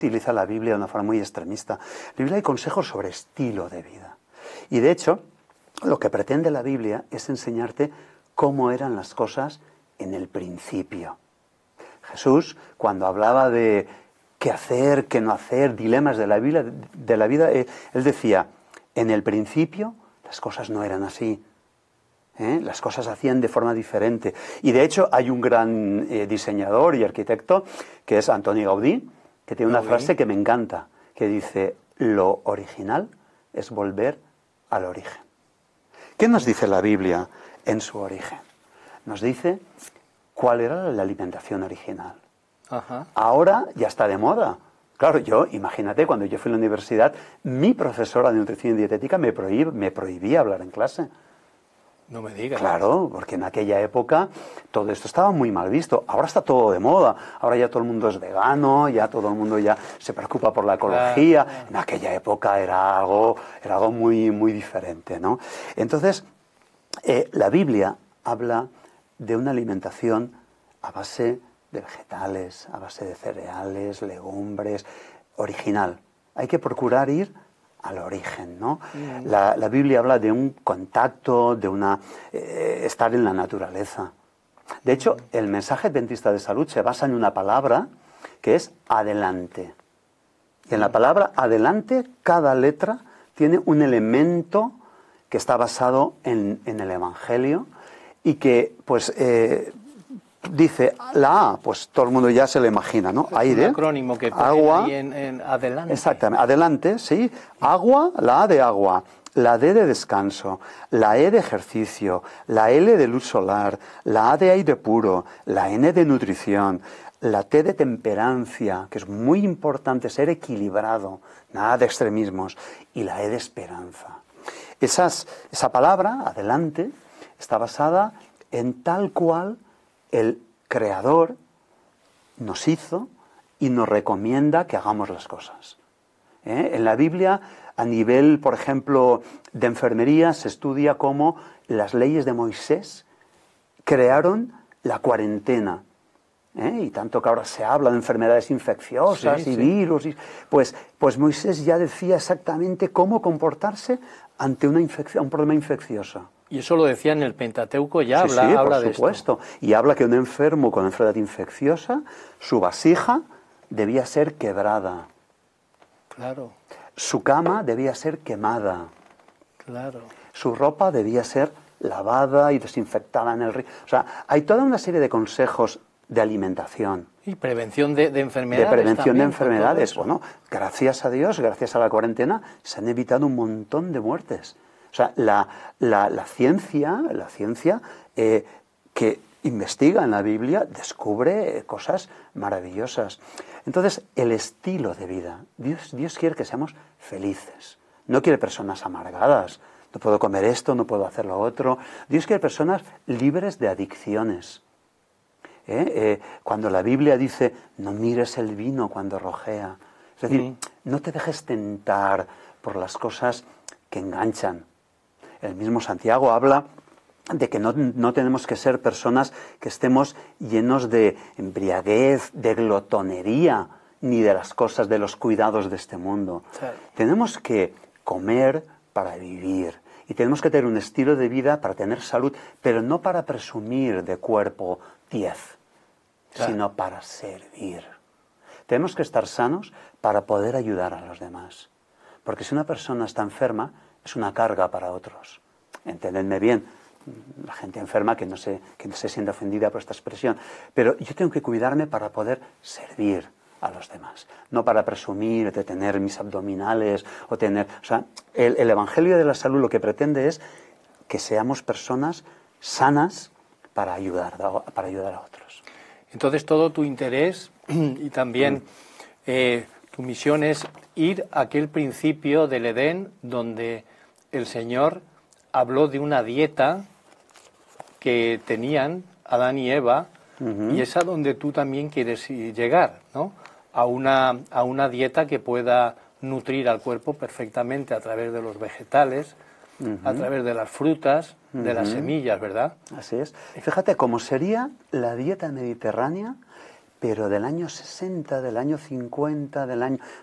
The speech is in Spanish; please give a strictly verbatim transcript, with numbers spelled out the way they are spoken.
utiliza la Biblia de una forma muy extremista. En la Biblia hay consejos sobre estilo de vida. Y de hecho, lo que pretende la Biblia es enseñarte cómo eran las cosas en el principio. Jesús, cuando hablaba de qué hacer, qué no hacer, dilemas de la vida, de la vida eh, él decía, en el principio las cosas no eran así. ¿Eh? Las cosas se hacían de forma diferente. Y de hecho hay un gran eh, diseñador y arquitecto que es Antoni Gaudí, que tiene una Gaudí. frase que me encanta, que dice, lo original es volver al origen. ¿Qué nos dice la Biblia en su origen? Nos dice cuál era la alimentación original. Ajá. Ahora ya está de moda. Claro, yo, imagínate, cuando yo fui a la universidad, mi profesora de nutrición y dietética me, prohib, me prohibía hablar en clase. No me digas. Claro, porque en aquella época todo esto estaba muy mal visto. Ahora está todo de moda. Ahora ya todo el mundo es vegano, ya todo el mundo ya se preocupa por la ecología. Claro. En aquella época era algo, era algo muy, muy diferente, ¿no? Entonces, eh, la Biblia habla de una alimentación a base de vegetales, a base de cereales, legumbres, original. Hay que procurar ir al origen, ¿no? Mm. La, la Biblia habla de un contacto, de una eh, estar en la naturaleza. De hecho, mm. el mensaje adventista de salud se basa en una palabra que es adelante. Y en la palabra adelante, cada letra tiene un elemento que está basado en, en el Evangelio y que, pues, eh, dice la A, pues todo el mundo ya se lo imagina, ¿no? Es aire, un acrónimo que pone agua, ahí en, en adelante. Exactamente, adelante, sí. Agua, la A de agua, la D de descanso, la E de ejercicio, la L de luz solar, la A de aire puro, la N de nutrición, la T de temperancia, que es muy importante ser equilibrado, nada de extremismos, y la E de esperanza. Esas, esa palabra, adelante, está basada en tal cual el Creador nos hizo y nos recomienda que hagamos las cosas. ¿Eh? En la Biblia, a nivel, por ejemplo, de enfermería, se estudia cómo las leyes de Moisés crearon la cuarentena. ¿Eh? Y tanto que ahora se habla de enfermedades infecciosas sí, y sí. virus. Y, pues, pues Moisés ya decía exactamente cómo comportarse ante una infección, un problema infeccioso. Y eso lo decía en el Pentateuco, ya sí, habla, sí, habla por de supuesto. esto. Y habla que un enfermo con enfermedad infecciosa, su vasija debía ser quebrada. Claro. Su cama debía ser quemada. Claro. Su ropa debía ser lavada y desinfectada en el río. O sea, hay toda una serie de consejos de alimentación. Y prevención de, de enfermedades. De prevención también, de enfermedades. Bueno, gracias a Dios, gracias a la cuarentena, se han evitado un montón de muertes. O sea, la, la, la ciencia, la ciencia eh, que investiga en la Biblia descubre eh, cosas maravillosas. Entonces, el estilo de vida. Dios, Dios quiere que seamos felices. No quiere personas amargadas. No puedo comer esto, no puedo hacer lo otro. Dios quiere personas libres de adicciones. ¿Eh? Eh, cuando la Biblia dice, no mires el vino cuando rojea. Es decir, mm. no te dejes tentar por las cosas que enganchan. El mismo Santiago habla de que no, no tenemos que ser personas que estemos llenos de embriaguez, de glotonería, ni de las cosas, de los cuidados de este mundo. Sí. Tenemos que comer para vivir. Y tenemos que tener un estilo de vida para tener salud, pero no para presumir de cuerpo diez, claro. sino para servir. Tenemos que estar sanos para poder ayudar a los demás. Porque si una persona está enferma, es una carga para otros. Entendedme bien, la gente enferma que no se, que no se siente ofendida por esta expresión. Pero yo tengo que cuidarme para poder servir a los demás. No para presumir de tener mis abdominales o tener... O sea, el, el Evangelio de la Salud lo que pretende es que seamos personas sanas para ayudar, para ayudar a otros. Entonces todo tu interés y también mm. eh, tu misión es ir a aquel principio del Edén donde el Señor habló de una dieta que tenían Adán y Eva, uh-huh. y es a donde tú también quieres llegar, ¿no? A una, a una dieta que pueda nutrir al cuerpo perfectamente a través de los vegetales, uh-huh. a través de las frutas, uh-huh. de las semillas, ¿verdad? Así es. Fíjate cómo sería la dieta mediterránea pero del año sesenta, del año cincuenta, del año...